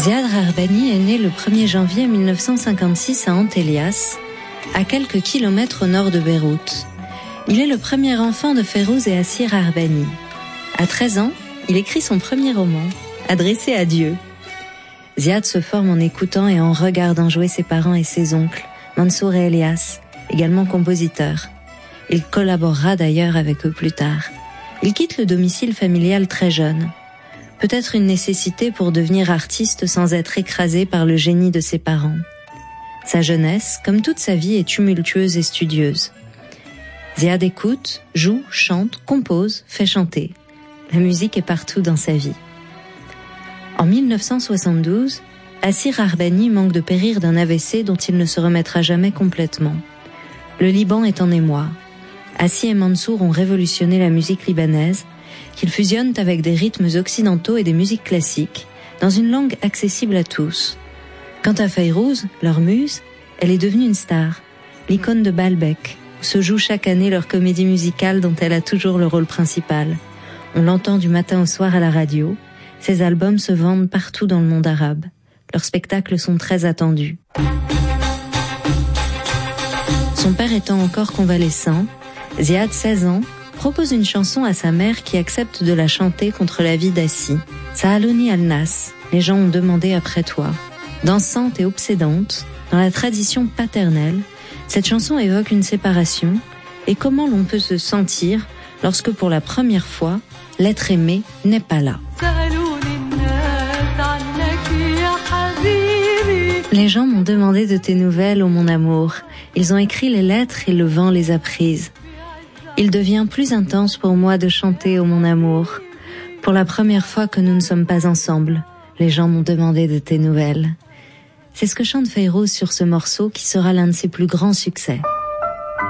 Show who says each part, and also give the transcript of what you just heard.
Speaker 1: Ziad Rahbani est né le 1er janvier 1956 à Antellias, à quelques kilomètres au nord de Beyrouth. Il est le premier enfant de Fayrouz et Assir Rahbani. À 13 ans, il écrit son premier roman, adressé à Dieu. Ziad se forme en écoutant et en regardant jouer ses parents et ses oncles, Mansour et Elias, également compositeurs. Il collaborera d'ailleurs avec eux plus tard. Il quitte le domicile familial très jeune. Peut-être une nécessité pour devenir artiste sans être écrasé par le génie de ses parents. Sa jeunesse, comme toute sa vie, est tumultueuse et studieuse. Ziad écoute, joue, chante, compose, fait chanter. La musique est partout dans sa vie. En 1972, Assir Rahbani manque de périr d'un AVC dont il ne se remettra jamais complètement. Le Liban est en émoi. Assi et Mansour ont révolutionné la musique libanaise, qu'ils fusionnent avec des rythmes occidentaux et des musiques classiques, dans une langue accessible à tous. Quant à Fayrouz, leur muse, elle est devenue une star, l'icône de Baalbek, où se joue chaque année leur comédie musicale dont elle a toujours le rôle principal. On l'entend du matin au soir à la radio, ses albums se vendent partout dans le monde arabe. Leurs spectacles sont très attendus. Son père étant encore convalescent, Ziad, 16 ans, propose une chanson à sa mère qui accepte de la chanter contre l'avis d'Assi. Sa'alouni al-Nas, les gens ont demandé après toi. Dansante et obsédante, dans la tradition paternelle, cette chanson évoque une séparation et comment l'on peut se sentir lorsque pour la première fois, l'être aimé n'est pas là. Les gens m'ont demandé de tes nouvelles, ô mon amour. Ils ont écrit les lettres et le vent les a prises. Il devient plus intense pour moi de chanter, ô mon amour. Pour la première fois que nous ne sommes pas ensemble, les gens m'ont demandé de tes nouvelles. C'est ce que chante Fayrouz sur ce morceau qui sera l'un de ses plus grands succès.